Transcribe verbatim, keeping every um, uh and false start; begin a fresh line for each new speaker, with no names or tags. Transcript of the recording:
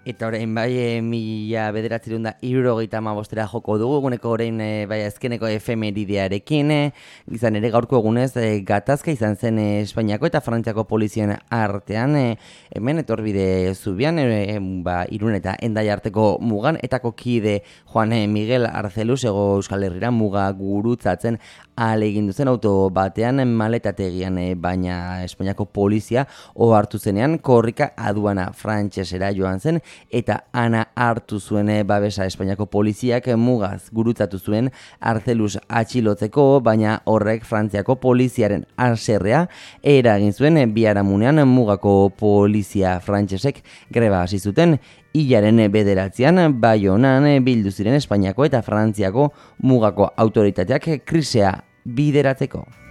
Eta orain bai, e, mila bederatzerun da hirurogeita hamabostera joko dugu, eguneko orain e, bai azkeneko efemeridearekin, e, izan ere gaurko egunez e, gatazka izan zen e, Espainiako eta Frantziako polizien artean, e, hemen etorbide zubian, e, ba, Irun eta Hendaya arteko mugan, etako kide Juan Miguel Arzeluz ego Euskal Herrira muga gurutzatzen ahalegin duzen auto batean maletategian, e, baina Espainiako polizia ohartu zenean korrika aduana frantsesera joan zen, eta ana hartu zuen babesa Espainiako poliziak mugaz gurutzatu zuen Arzeluz atxilotzeko, baina horrek Frantziako poliziaren haserrea eragin zuen biharamunean mugako polizia frantsesek greba hasi zuten. Hilaren bederatzean Baionan bildu ziren Espainiako eta Frantziako mugako autoritateak krisea bideratzeko.